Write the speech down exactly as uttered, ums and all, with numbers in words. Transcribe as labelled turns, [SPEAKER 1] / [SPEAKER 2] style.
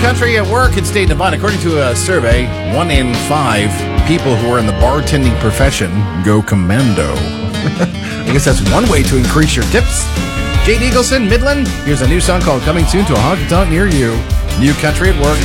[SPEAKER 1] country at work in State Nevada. According to a survey, one in five people who are in the bartending profession go commando. I guess that's one way to increase your tips. Jade Eagleson, Midland. Here's a new song called Coming Soon to a Honky Tonk Near You. New country at work.